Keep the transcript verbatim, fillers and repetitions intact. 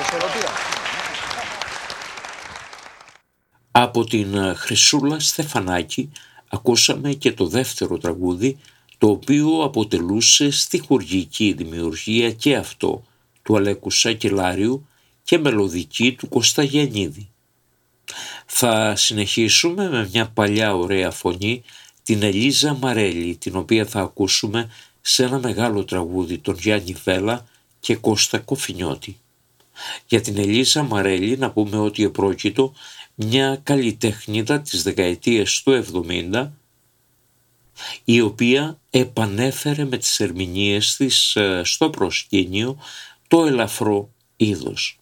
Από την Χρυσούλα Στεφανάκη ακούσαμε και το δεύτερο τραγούδι, το οποίο αποτελούσε στιχουργική δημιουργία και αυτό του Αλέκου Σακελάριου και μελωδική του Κώστα Γιαννίδη. Θα συνεχίσουμε με μια παλιά ωραία φωνή, την Ελίζα Μαρέλη, την οποία θα ακούσουμε σε ένα μεγάλο τραγούδι των Γιάννη Βέλα και Κώστα Κοφινιώτη. Για την Ελίζα Μαρέλη να πούμε ότι επρόκειτο μια καλλιτέχνηδα της δεκαετίας του εβδομήντα, η οποία επανέφερε με τις ερμηνείες της στο προσκήνιο το ελαφρό είδος.